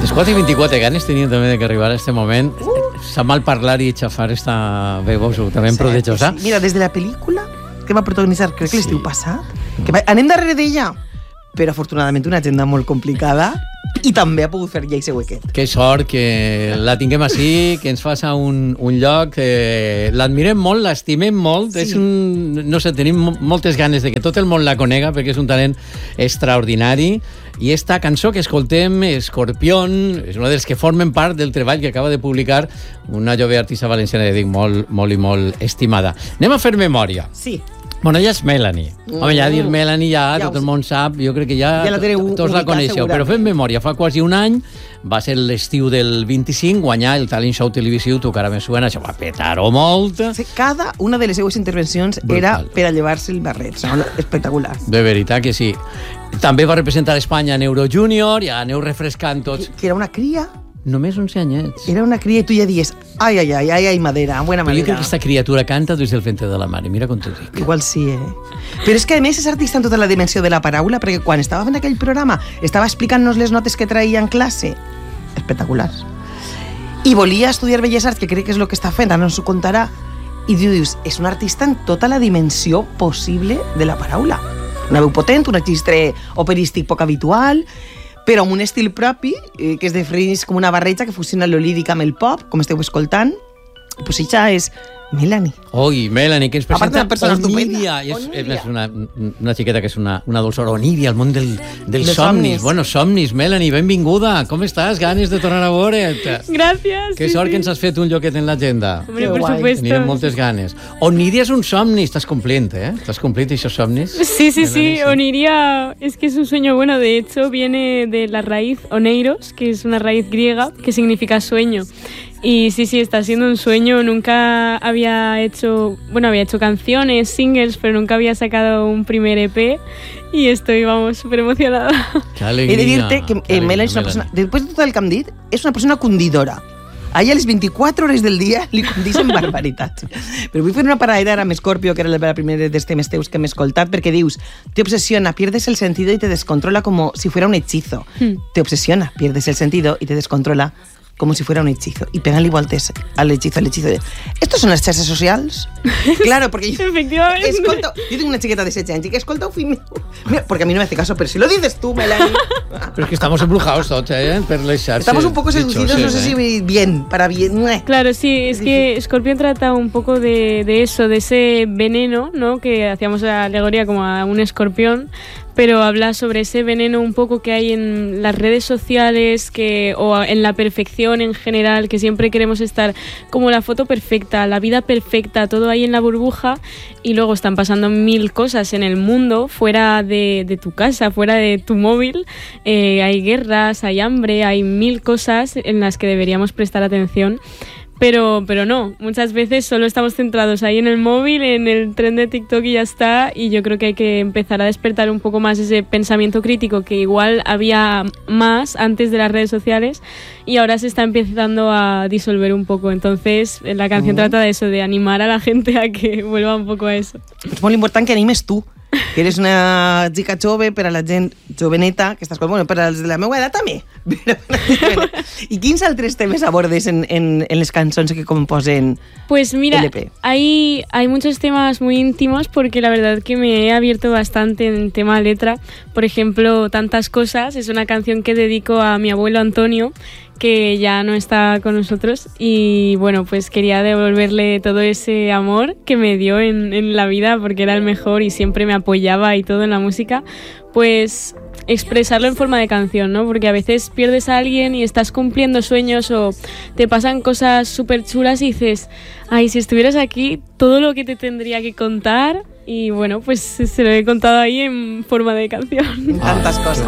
Les 4:24, ganes tenien també que arribar a este moment. Sap mal parlar i xafar esta veu absolutament prodigiosa. Sí. Mira, des de la pel·lícula que va protagonitzar, crec que l'estiu passat, anem darrere d'ella, però afortunadament una agenda molt complicada i també ha pogut fer ja aquest huequet. Que sort que la tinguem així, que ens faça un lloc. L'admirem molt, l'estimem molt. Sí. No sé, tenim moltes ganes de que tot el món la conega, perquè és un talent extraordinari. I esta cançó que escoltem, Escorpión, és una dels que formen part del treball que acaba de publicar una jove artista valenciana, dic, molt, molt i molt estimada. Anem a fer memòria. Sí. Bueno, ella és Melanie. Home, ja dir Melanie ja tot el món sap, jo crec que ja tots la coneixeu, però fem memòria. Fa quasi un any, va ser l'estiu del 25, guanyar el talent show televisiu Tu cara me suena, això va petar-ho molt. Sí, cada una de les seues intervencions era per a llevar-se el barret, espectacular. De veritat que sí. També va representar Espanya en Euro Junior, ja aneu refrescant tots. Que era una cria. Només 11 anyets. Era una cria i tu ja dies, ai, madera, buena madera. Jo crec que aquesta criatura canta des del ventre de la mare, mira com t'ho dic. Igual sí, Però és que a més és artista en tota la dimensió de la paraula, perquè quan estava fent aquell programa estava explicant-nos les notes que traïa en classe. Espectaculars. I volia estudiar Belles Arts, que crec que és el que està fent, ara no s'ho contarà, i dius, és un artista en tota la dimensió possible de la paraula. Una veu potent, un registre operístic poc habitual, però amb un estil propi, que es defineix com una barreja que fusiona lo líric amb el pop, com esteu escoltant. Pues ella és Melanie. Oi, Melanie, que ens presenta Onídia. És una xiqueta que és una dolçora. Onídia, el món dels somnis. Bueno, somnis, Melanie, benvinguda. Com estàs? Ganes de tornar a veure't. Gràcies. Que sort que ens has fet un lloquet en l'agenda. Hombre, por supuesto. Teníem moltes ganes. Onídia és un somni. Estàs complint, Estàs complint aquests somnis? Sí. Oniria es que es un sueño bueno. De hecho, viene de la raíz oneiros, que es una raíz griega que significa sueño. Y sí, está siendo un sueño. Nunca había hecho canciones, singles, pero nunca había sacado un primer EP y estoy, súper emocionada. Qué alegría. He de dir-te que Melanie és una persona, després de tot el que hem dit, és una persona condidora. A ella les 24 hores del dia li condixen barbaritats. Però vull fer una parada ara amb Scorpio, que era la primera dels temes teus que hem escoltat, perquè dius, te obsesiona, pierdes el sentido y te descontrola como si fuera un hechizo. Te obsesiona, pierdes el sentido y te descontrola como si fuera un hechizo. Y pegan-li voltes al hechizo. ¿Estos son les xarxes socials? Claro, porque yo escolto, yo tengo una chiqueta de 16 anys i que escolta un film. Mira, porque a mí no me hace caso, pero si lo dices tú, Melanie. Pero es que estamos embrujados tots, per les xarxes. Estamos un poco seducidos, no sé si bien, para bien. Claro, sí, es que Scorpion trata un poco de eso, de ese veneno, ¿no? Que hacíamos la alegoría como a un escorpión, pero habla sobre ese veneno un poco que hay en las redes sociales o en la perfección en general, que siempre queremos estar como la foto perfecta, la vida perfecta, todo ahí en la burbuja, y luego están pasando 1000 cosas en el mundo fuera de tu casa, fuera de tu móvil. Hay guerras, hay hambre, hay 1000 cosas en las que deberíamos prestar atención. Pero no, muchas veces solo estamos centrados ahí en el móvil, en el tren de TikTok y ya está, y yo creo que hay que empezar a despertar un poco más ese pensamiento crítico que igual había más antes de las redes sociales y ahora se está empezando a disolver un poco. Entonces la canción trata de eso, de animar a la gente a que vuelva un poco a eso. És molt important que animes tu, que eres una xica jove, per a la gent joveneta, que estàs, bueno, per als de la meva edat també. I quins altres temes abordes en les cançons que composen pues mira, LP? Hay muchos temas muy íntimos porque la verdad que me he abierto bastante en tema letra. Por ejemplo, Tantas cosas es una canción que dedico a mi abuelo Antonio, que ya no está con nosotros, y bueno, pues quería devolverle todo ese amor que me dio en la vida, porque era el mejor y siempre me apoyaba y todo en la música, pues expresarlo en forma de canción, ¿no? Porque a veces pierdes a alguien y estás cumpliendo sueños o te pasan cosas súper chulas y dices, ay, si estuvieras aquí, todo lo que te tendría que contar. Y bueno, pues se lo he contado ahí en forma de canción. Tantas cosas.